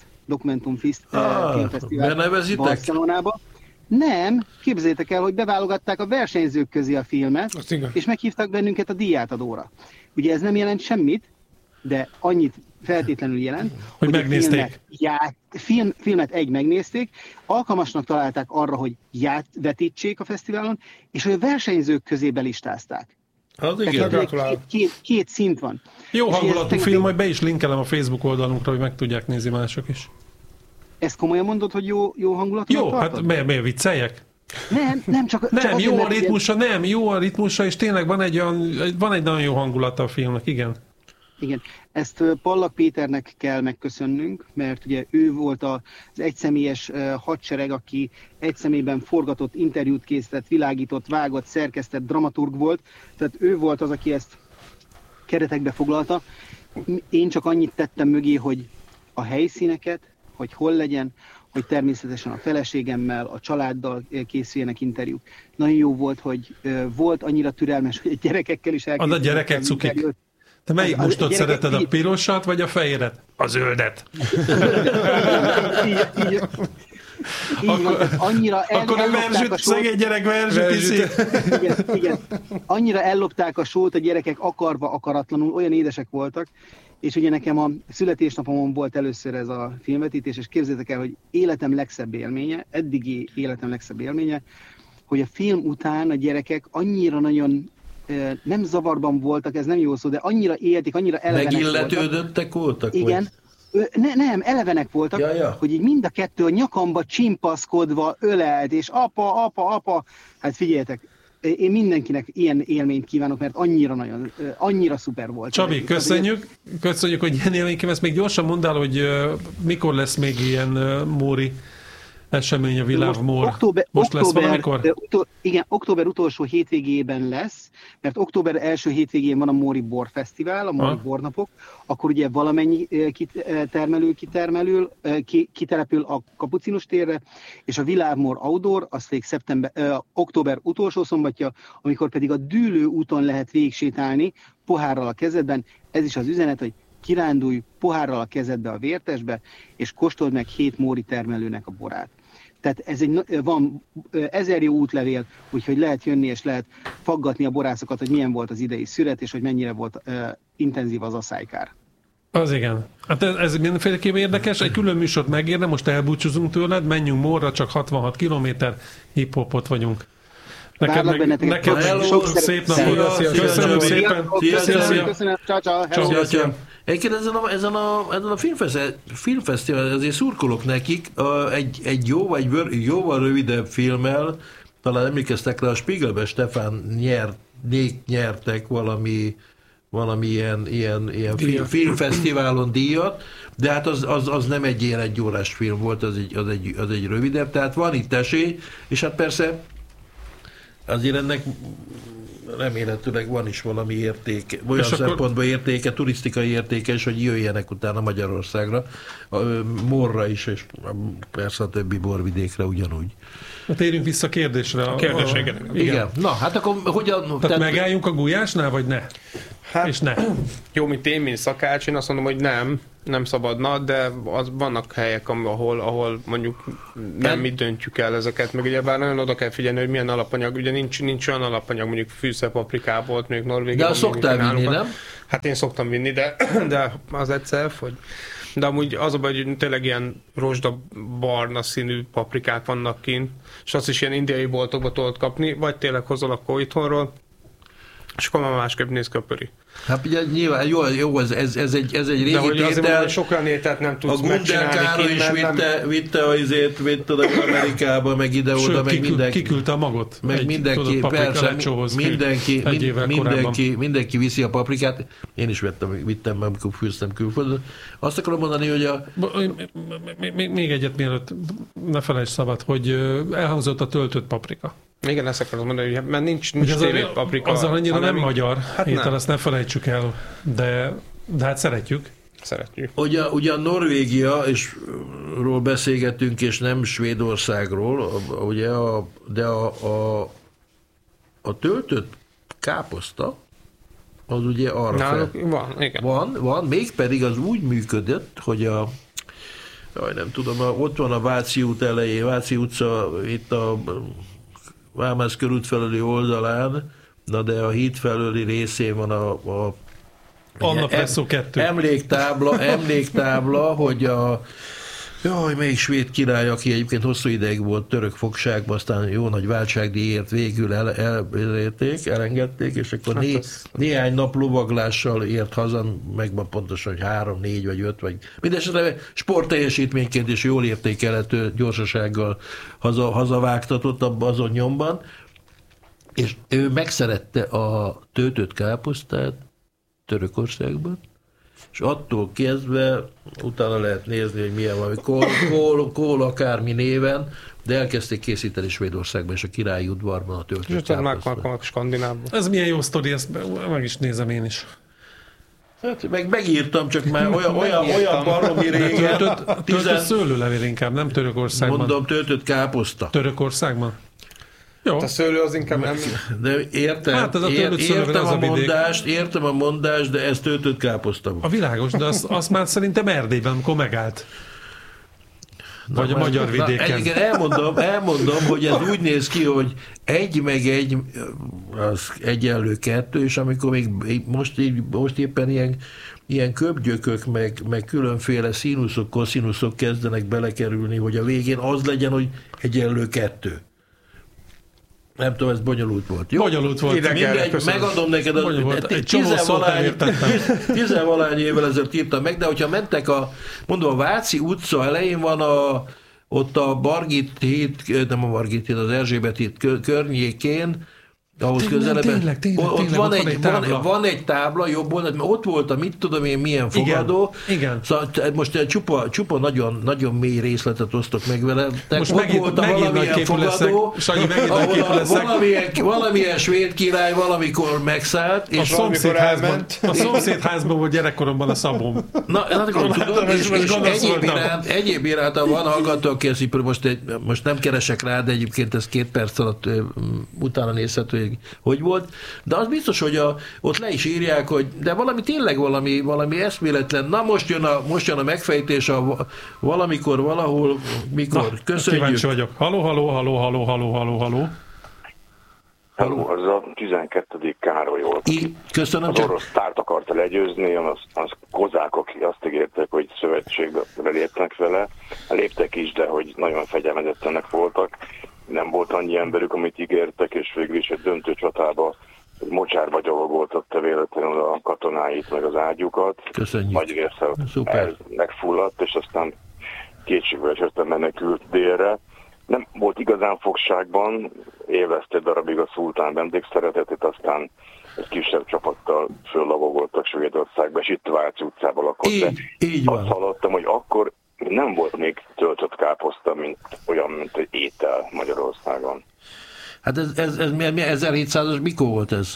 Dokumentumfilmfesztivál ah, Barcelonában. Nem, képzeljétek el, hogy beválogatták a versenyzők közé a filmet, és meghívtak bennünket a díjátadóra. Ugye ez nem jelent semmit, de annyit feltétlenül jelent, hogy, hogy megnézték. Filmet, ját, film, filmet egy megnézték, alkalmasnak találták arra, hogy ját vetítsék a fesztiválon, és hogy a versenyzők közé belistázták. Az igen, két, két, két szint van. Jó hangulatú film, majd be is linkelem a Facebook oldalunkra, hogy meg tudják nézni mások is. Ezt komolyan mondod, hogy jó, jó hangulatú? Jó, tartod? Hát miért, miért vicceljek? Nem, nem, csak, nem, csak jó azért, a ritmusa, ilyen... nem, jó a ritmusa, és tényleg van egy, olyan, van egy nagyon jó hangulata a filmnek, igen. Igen, ezt Pallak Péternek kell megköszönnünk, mert ugye ő volt az egyszemélyes hadsereg, aki egy személyben forgatott, interjút készített, világított, vágott, szerkesztett, dramaturg volt, tehát ő volt az, aki ezt keretekbe foglalta. Én csak annyit tettem mögé, hogy a helyszíneket, hogy hol legyen, hogy természetesen a feleségemmel, a családdal készüljenek interjúk. Nagyon jó volt, hogy volt annyira türelmes, hogy a gyerekekkel is elkészültek. Az a gyerekek cukik. Interjút. Te melyik az, mustot szereted, a pirosat vagy a fehéret? A zöldet. így, így, így akkor van, annyira el, akkor a verzsüt, szegény gyerek verzsüt iszi. Igen, igen. Annyira ellopták a sót a gyerekek akarva, akaratlanul, olyan édesek voltak, és ugye nekem a születésnapomon volt először ez a filmvetítés, és képzeljétek el, hogy életem legszebb élménye, eddigi életem legszebb élménye, hogy a film után a gyerekek annyira nagyon nem zavarban voltak, ez nem jó szó, de annyira élték, annyira elevenek megilletődöttek voltak. Igen. Ne, nem, elevenek voltak, ja, ja. hogy így mind a kettő a nyakamba csimpaszkodva ölelt, és apa, apa, apa. Hát figyeljetek, én mindenkinek ilyen élményt kívánok, mert annyira nagyon, annyira szuper volt. Csabi, köszönjük, köszönjük, hogy ilyen élményt ezt még gyorsan mondd el, hogy uh, mikor lesz még ilyen uh, móri esemény a Világmór. Most, október, Most lesz október, valamikor? Utol, igen, október utolsó hétvégében lesz, mert október első hétvégén van a Móri Bor Fesztivál, a Móri ha. Bornapok, akkor ugye valamennyi kitermelő, kitermelül, kitelepül a Kapucinus térre, és a Világmór Outdoor, az még szeptember, ö, október utolsó szombatja, amikor pedig a Dűlő úton lehet végigsétálni, pohárral a kezedben. Ez is az üzenet, hogy kirándulj pohárral a kezedbe a Vértesbe, és kóstold meg hét móri termelőnek a borát. Tehát ez egy, van ezer jó útlevél, úgyhogy lehet jönni és lehet faggatni a borászokat, hogy milyen volt az idei szüret, és hogy mennyire volt uh, intenzív az asszálykár. Az igen. Hát ez, ez mindenféleképpen érdekes, egy külön műsort megérne, most elbúcsúzunk tőled, menjünk Mórra, csak hatvanhat kilométer, hip-hopot vagyunk. Neked meg, neked meg sok szép napot. Köszönöm szépen. Köszönöm. Ciao, ciao. Egyébként ezen a, ezen a, ezen a filmfesztivál, azért szurkolok nekik, a, egy, egy jó, egy jóval rövidebb filmmel, talán emlékeztek rá, a Spiegelbe Stefan nyert, nyertek valami, valami ilyen, ilyen, ilyen film, filmfesztiválon díjat, de hát az, az, az nem egy ilyen egyórás film volt, az egy, az, egy, az egy rövidebb, tehát van itt esély, és hát persze azért ennek remélhetőleg van is valami értéke, olyan szempontból akkor... értéke, turisztikai értéke is, hogy jöjjenek utána Magyarországra, a Morra is, és persze a többi borvidékre ugyanúgy. Hát térjünk vissza a kérdésre. A kérdésre, igen. igen. igen. Na, hát akkor hogyan... Tehát, tehát megálljunk a Gulyásnál, vagy ne? Hát, és ne. Jó, mint én, mint szakács, én azt mondom, hogy nem, nem szabadna, de az vannak helyek, ahol, ahol mondjuk nem mi döntjük el ezeket, meg ugyebár nagyon oda kell figyelni, hogy milyen alapanyag, ugye nincs, nincs olyan alapanyag, mondjuk fűszerpaprikából, mondjuk Norvégiában. De azt szoktál vinni, nem? Hát én szoktam vinni, de, de az egyszer, hogy... De amúgy az a baj, hogy tényleg ilyen rozsda-barna színű paprikák vannak kint, és azt is ilyen indiai boltokba tudod kapni, vagy tényleg hozol akkor itthonról, és akkor már másképp néz ki a pöri. Hát ugye nyilván jó, jó ez, ez, ez, egy, ez egy régi de hogy tétel. Azért mondani, sok olyan ételt nem tudsz megcsinálni. A Gunter Károly is vitte, nem... vitte azért, vitte Amerikába, meg ide-oda, meg kikül, mindenki. kiküldte a magot. Meg egy, mindenki, tudod, persze, mindenki, mind, mindenki, mindenki viszi a paprikát. Én is vettem, vittem, amikor fűztem külföldön. Azt akarom mondani, hogy a... Még egyet mielőtt, ne felejtsd szabad, hogy elhangzott a töltött paprika. Igen, ezt akarom mondani, hogy mert nincs, nincs tévét paprika. Azzal annyira nem magyar hát étel, nem. Azt ne felejtsük el, de, de hát szeretjük. Szeretjük. Ugye, ugye a Norvégia, és ról beszélgetünk, és nem Svédországról, ugye a, de a, a, a töltött káposzta, az ugye arra Náluk fel... Van, igen. Van, van, mégpedig az úgy működött, hogy a jaj, nem tudom, ott van a Váci út elején, Váci utca, itt a Vámász körút felüli oldalán, na de a híd felüli részén van a, a Anna Presszó kettő. Emléktábla, emléktábla, hogy a jaj, melyik svéd király, aki egyébként hosszú ideig volt török fogságban, aztán jó nagy váltságdíjért végül el, elérték, elengedték, és akkor hát né, az... néhány nap lovaglással ért haza, megvan pontosan, hogy három, négy vagy öt, vagy mindesetre sportteljesítményként is jól értékelhető gyorsasággal haza, hazavágtatott abban azon nyomban, és ő megszerette a töltött káposztát Törökországban, és attól kezdve utána lehet nézni, hogy milyen valami kól, kól, kól akármi néven, de elkezdték készíteni Svédországban és a királyi udvarban a töltött káposztát. Skandinávban. Ez milyen jó sztori, ezt meg is nézem én is. Hát meg megírtam, csak már olyan, olyan, olyan baromi régen. Töltött, töltött szőlőlevél inkább, nem Törökországban. Mondom, töltött káposzta. Törökországban? Jó. A szőlő az inkább nem... De értem, hát ez a ér, értem, a a mondást, értem a mondást, de ez töltött káposzta. A világos, de azt, azt már szerintem Erdélyben, amikor megállt. Vagy na, a magyar na, vidéken. Igen, elmondom, elmondom, hogy ez úgy néz ki, hogy egy meg egy az egyenlő kettő, és amikor még most, így, most éppen ilyen, ilyen köbgyökök, meg, meg különféle színuszok, koszinuszok kezdenek belekerülni, hogy a végén az legyen, hogy egyenlő kettő. Nem tudom, ez bonyolult volt. Jó? Bonyolult volt. Mindegy, megadom neked, tizenvalány évvel ezelőtt írtam meg, de hogyha mentek a, mondom, a Váci utca elején van a, ott a Margit híd, nem a Margit híd, az Erzsébet híd környékén, ahhoz közelebben. Tényleg, tényleg, ott tényleg, van, van, egy, egy tábla. van, van egy tábla jobb oldalt, mert ott volt a mit tudom én milyen fogadó. Igen, igen. Szóval most csupa, csupa nagyon, nagyon mély részletet osztok meg vele. Most ott megint, volt a megint valamilyen fogadó, Sanyi, ahol a, valamilyen, valamilyen svéd király valamikor megszállt, és a szomszédházban, a szomszédházban volt gyerekkoromban a szabom. Na, hát akkor tudom, és, és egyéb, iránt, egyéb iránt van hallgató, aki ezt most, egy, most nem keresek rá, de egyébként ez két perc alatt utána nézhető, hogy hogy volt. De az biztos, hogy a, ott le is írják, hogy de valami tényleg valami, valami eszméletlen. Na most jön a, most jön a megfejtés, a valamikor, valahol, mikor. Na, köszönjük. Kíváncsi vagyok. Haló, haló, haló, haló, haló, haló, haló. Haló, az a tizenkettedik Károly volt. I, köszönöm. Az orosz tárt akarta legyőzni, az, az kozákok azt ígértek, hogy szövetségbe lépnek vele. Léptek is, de hogy nagyon fegyelmezetlenek voltak. Nem volt annyi emberük, amit ígértek, és végül is egy döntő csatába egy mocsárba gyalogoltatta véletlenül a katonáit, meg az ágyukat. Köszönjük. Nagy része el megfulladt, és aztán kétségből esetben menekült délre. Nem volt igazán fogságban, élvezte darabig a szultán vendégszeretetét, aztán egy kisebb csapattal föllavogoltak Svédországba, és itt a Váci utcában lakott. Így, így van. Azt hallottam, hogy akkor nem volt még töltött káposzta, mint olyan, mint egy étel Magyarországon. Hát ez, ez, ez, ez ezerhétszázas mikor volt ez?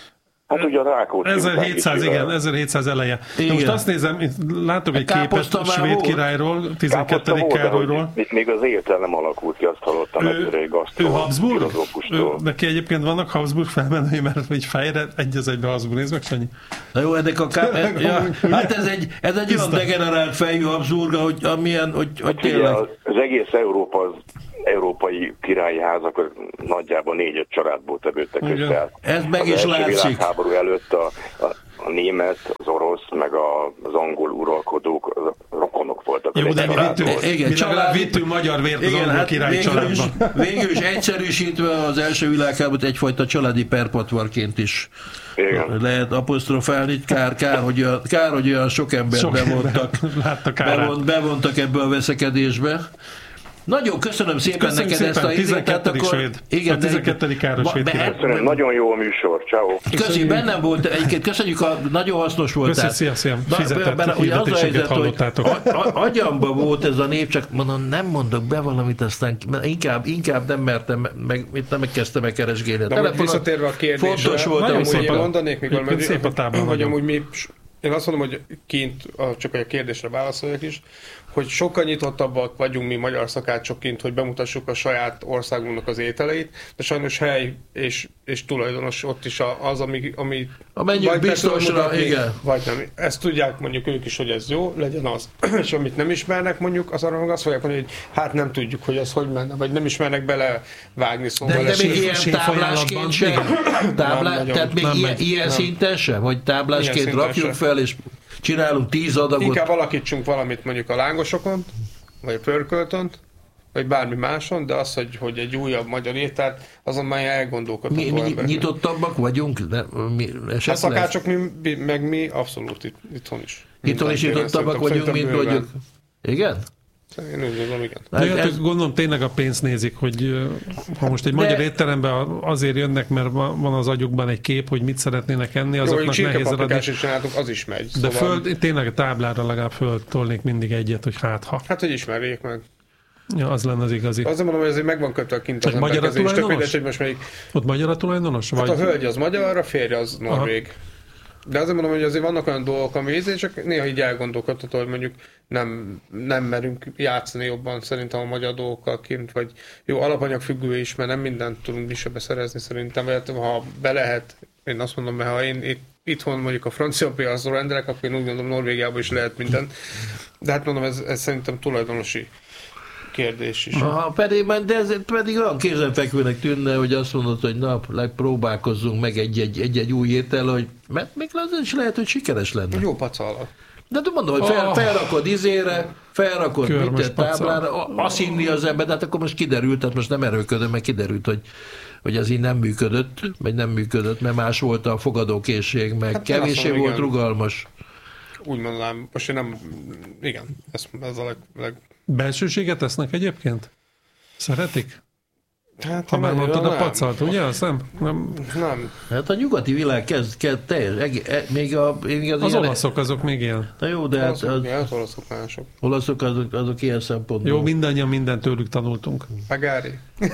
Hát ugye a Rákóczi ezerhétszáz, igen, ezerhétszáz eleje. De most azt nézem, látok egy képet a svéd királyról, tizenkettedik Károlyról. Még az életlen nem alakult ki, azt hallottam egyszer egy gasztró. Ő Habsburg? Neki egyébként vannak Habsburg felmenői, mert így fejre egy az egybe Habsburg. Nézd meg, Sanyi. Na jó, ennek a ká... ja, hát ez egy, ez egy olyan degenerált fejű Habsburg, hogy, amilyen, hogy, hogy hát tényleg... Az egész Európa, az európai királyi házak nagyjából négy-öt családból tevődtek össze. Ez meg is látszik. Az első világháború előtt a, a, a német, az orosz, meg a, az angol uralkodók, az rokonok voltak. Jó, de mi vittünk, igen, család, vittünk magyar vért az angol hát király végül családban. Is, végül is egyszerűsítve az első világháborút egyfajta családi perpatvarként is igen. lehet apostrofálni. Kár, kár, hogy olyan, kár, hogy olyan sok embert sok bevontak, bevont, bevontak ebbe a veszekedésbe. Nagyon köszönöm szépen köszönöm neked szépen. Ezt a tizenkettedik svéd. Igen, a tizenkettedik Károly svéd király. Köszönöm, nagyon jó a műsor. Ciao. Köszönjük, bennem volt, egyébként köszönjük, a, nagyon hasznos volt. Köszönjük, szia, szia. Fizetett hirdetéseket hallottátok. Agyamba volt ez a nép, csak mondom, nem mondok be valamit, aztán inkább, inkább nem mertem, meg, itt nem megkezdtem meg keresgélni. De visszatérve a kérdésre, fontos volt, nagyon szépen mondanék, mikor szép a táblán hogy amúgy mi, én azt mondom, hogy kint, csak a kérdésre válaszoljak is, hogy sokkal nyitottabbak vagyunk mi magyar szakácsok kint, hogy bemutassuk a saját országunknak az ételeit, de sajnos hely és, és tulajdonos ott is az, ami, ami a menjünk biztosra, mutatni, igen. Vagy nem. Ezt tudják mondjuk ők is, hogy ez jó, legyen az. És amit nem ismernek mondjuk, az arra meg azt fogják mondani, hogy hát nem tudjuk, hogy ez hogy menne, vagy nem ismernek bele vágni szóval. De, de még ilyen táblásként sem? Táblá, tehát még ilyen, ilyen szinten sem? Hogy táblásként rakjuk fel, és csinálunk tíz adagot. Inkább alakítsunk valamit mondjuk a lángosokon, vagy a pörköltön, vagy bármi máson, de az, hogy, hogy egy újabb magyar ételt, azon már elgondolkodható mi, mi nyitottabbak vagyunk? De, mi, a szakácsok, mi, meg mi abszolút itt, itthon is. Itthon is nyitottabbak vagyunk, mint vagyunk. Igen? Én úgy gondolom, igen. De hát ez... gondolom tényleg a pénzt nézik, hogy ha most egy de... magyar étteremben azért jönnek, mert van az agyukban egy kép, hogy mit szeretnének enni, azoknak jó, nehéz adni. Is csináltuk, az is megy. De szóval... föl, tényleg a táblára legalább föltolnék mindig egyet, hogy hát ha. Hát, hogy ismerjék meg. Ja, az lenne az igazi. Azt mondom, hogy azért meg van kötve kint az magyar a tulajdonos? Hogy most még... Ott magyar a tulajdonos? Hát vagy... a hölgy az magyar, a férje az norvég. Aha. De azért mondom, hogy azért vannak olyan dolgok, ami ízé, csak néha így elgondolkodható, hogy mondjuk nem, nem merünk játszani jobban szerintem a magyar dolgokkal kint, vagy jó, alapanyag függő is, mert nem mindent tudunk mi se beszerezni szerintem, vagy ha be lehet, én azt mondom, mert ha én itt, itthon mondjuk a francia piacról rendelek, akkor én úgy gondolom, Norvégiában is lehet minden. De hát mondom, ez, ez szerintem tulajdonosi kérdés is. Aha, pedig, de ez pedig olyan kézenfekvőnek tűnne, hogy azt mondod, hogy na, próbálkozzunk meg egy-egy, egy-egy új étel, hogy mert még az is lehet, hogy sikeres lenne. Jó pacallat. De te mondom, hogy fel, felrakod izére, felrakod mindent táblára, azt inni az ember, de hát akkor most kiderült, tehát most nem erőködöm, mert kiderült, hogy, hogy ez így nem működött, vagy nem működött, mert más volt a fogadókészség, meg hát kevéssé volt igen. rugalmas. Úgy mondanám, most én nem, igen, ez, ez a leg, leg... Belsőséget esznek egyébként? Szeretik? Hát, ha már mondtad a pacalt, ugye? Azt nem? nem? Nem. Hát a nyugati világ kezd, kezd teljes, e, még a... Még az az ilyen, olaszok azok még ilyen. Na jó, de olaszok, hát... Az, az olaszok mások. Olaszok azok, azok ilyen szempontból. Jó, mindannyian mindent tőlük tanultunk. Pagári.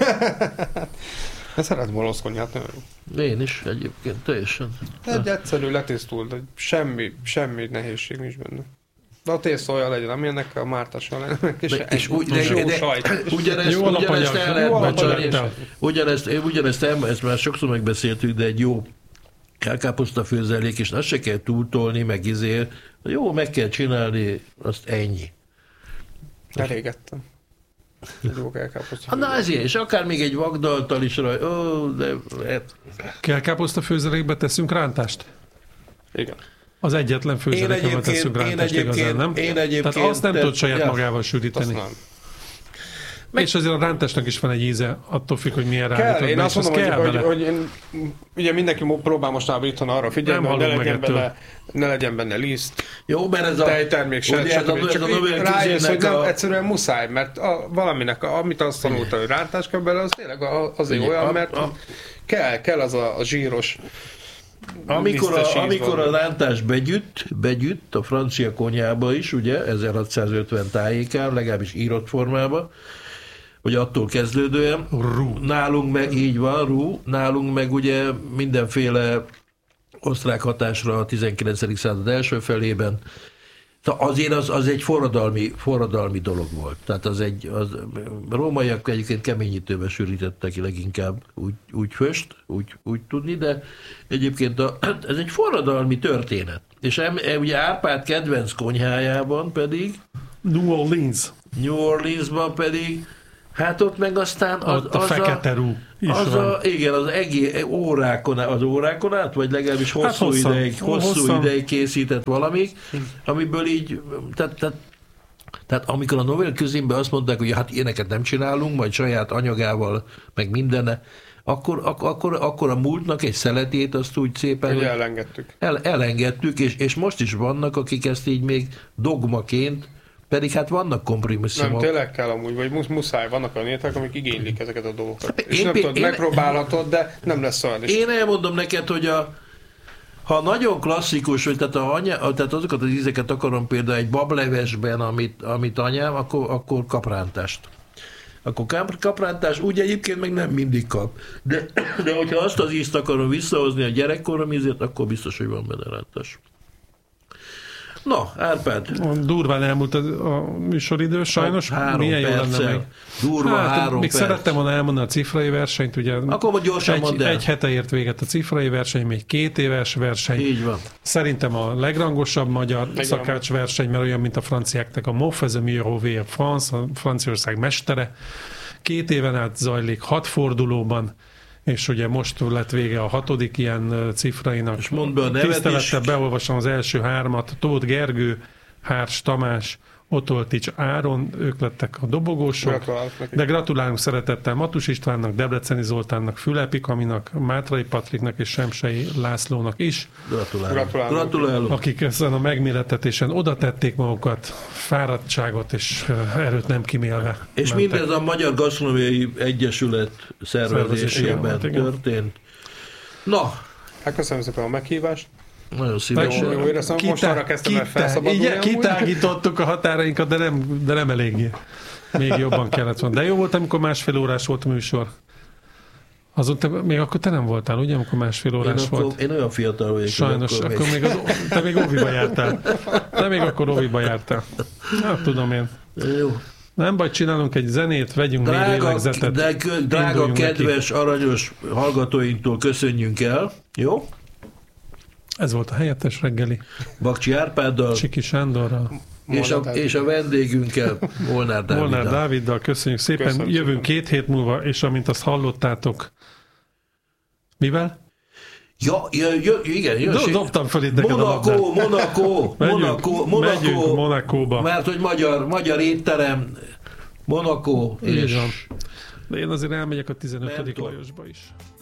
De szeretem olasz konyhát, nagyon jó. Én is egyébként, teljesen. Egy egyszerű, letisztult, de semmi, semmi nehézség nincs benne. De a tészta olyan legyen, amilyennek a mártással legyen, és, de, és úgy, de, jó de, sajt. Ugyanezt, jó ugyanezt el lehet becsarni. Ugyanezt, ugyanezt el, ezt már sokszor megbeszéltük, de egy jó kelkáposzta főzelék, és azt se kell túltolni, meg izé. Jó, meg kell csinálni, azt ennyi. Elégettem. Jó kelkáposzta. Na ezért, és akár még egy vagdaltal is raj. Ó, de... Kelkáposzta főzelékbe teszünk rántást? Igen. Az egyetlen főzelékbe teszünk rántást igazán, nem? Én egyébként... Tehát azt nem te, tud saját ja. magával sűríteni. Azt nem. Meg... És azért a rántásnak is van egy íze, attól függ, hogy milyen rántásnak. Kell, én azt mondom, hogy, hogy, hogy én, ugye mindenki próbál mostanában itthon arra figyelni, hogy ne legyen, benne, ne legyen benne liszt, jó, mert ez a... tejtermék, se, se, csak rájössz, hogy nem, egyszerűen muszáj, mert a, valaminek, amit azt tanulta, hogy rántás kell bele, az tényleg azért ugye, olyan, mert a, kell, kell az a, a zsíros Amikor a, amikor a rántás begyütt, begyütt a francia konyhába is, ugye, ezerhatszázötven tájékán, legalábbis írott formában, vagy attól kezdődően. Rú. Nálunk meg, így van, rú, nálunk meg ugye mindenféle osztrák hatásra a tizenkilencedik század első felében. Azért az, az egy forradalmi, forradalmi dolog volt. Tehát az egy, az, a rómaiak egyébként keményítőbe sűrítettek ki leginkább úgy, úgy föst, úgy, úgy tudni, de egyébként a, ez egy forradalmi történet. És em, ugye Árpád kedvenc konyhájában pedig New Orleans. New Orleansban pedig hát ott meg aztán az, ott a az fekete rú is az van. A, igen, az egész órákon, az órákon át, vagy legalábbis hosszú, hát hosszan, ideig, hosszú hosszan. ideig készített valamik, amiből így, tehát, tehát, tehát amikor a Novell Cuisine-ben azt mondták, hogy hát ilyeneket nem csinálunk, majd saját anyagával, meg mindenne, akkor, akkor, akkor a múltnak egy szeletét azt úgy szépen... Ugye elengedtük. El, elengedtük, és, és most is vannak, akik ezt így még dogmaként, pedig hát vannak kompromisszumok. Nem, tényleg kell amúgy, vagy muszáj, vannak olyan ételek, amik igénylik ezeket a dolgokat. Én, és nem én, tudod, én, megpróbálhatod, de nem lesz olyan is. Én elmondom neked, hogy a, ha nagyon klasszikus, hogy tehát, a anya, tehát azokat az ízeket akarom például egy bablevesben, amit, amit anyám, akkor, akkor kaprántást. Akkor kaprántást, úgy egyébként meg nem mindig kap. De, de hogyha azt az ízt akarom visszahozni a gyerekkorom ízét, akkor biztos, hogy van benne rántás. Na, Árpád. Durván elmúlt a, a műsoridő, sajnos. Három milyen jó lenne még. Durva hát, három még perc. szerettem volna elmondani a cifrai versenyt, ugye akkor majd gyorsan mondd el. Egy hete ért véget a cifrai verseny, még két éves verseny. Így van. Szerintem a legrangosabb magyar Meg szakács verseny, mert olyan, mint a franciáknak a Moff, ez a Mieux France, a Franciaország mestere. Két éven át zajlik, hat fordulóban, és ugye most lett vége a hatodik ilyen cifrainak. És mondd be a nevet Tisztelettel beolvasom az első hármat. Tóth Gergő, Hárs Tamás, Otoltics Áron, ők lettek a dobogósok. De gratulálunk szeretettel Matus Istvánnak, Debreceni Zoltánnak, Fülepi Kaminak, Mátrai Patriknak és Semsei Lászlónak is. Gratulálunk. Gratulálunk. Gratulálunk. Akik ezen a megmérettetésen oda tették magukat, fáradtságot és erőt nem kimélve. És mentek. Mindez a Magyar Gasztronómiai Egyesület szervezésében történt. Na. Hát köszönöm szépen a meghívást. Nagyon szívesen. Jó, jó, szóval most arra kezdtem el felszabadulni. Igen, kitágítottuk a határainkat, de nem, de nem eléggé. Még jobban kellett volna. De jó volt, amikor másfél órás volt a műsor. Azon te, még akkor te nem voltál, ugye, amikor másfél órás én volt? Akkor, én olyan fiatal vagyok. Sajnos, akkor, akkor még, az, te még óviba jártál. Te még akkor óviba jártál. Hát tudom én. Jó. Nem baj, csinálunk egy zenét, vegyünk négy lélegzetet. De, drága, kedves, neki. aranyos hallgatóinktól köszönjünk el. Jó? Ez volt a helyettes reggeli. Bakcsi Árpáddal. Csiki Sándorral. És a, és a vendégünkkel, Molnár Dáviddal. Molnár Dáviddal, köszönjük szépen. Köszönöm Jövünk szépen. két hét múlva, és amint azt hallottátok, mivel? Ja, ja, ja igen. Ja, Do, dobtam fel itt neked a labdát. Monaco, Monaco, Monaco, Monaco. Megyünk Monacóba. Mert hogy magyar, magyar étterem, Monaco. És... De én azért elmegyek a tizenötödik Lajosba is.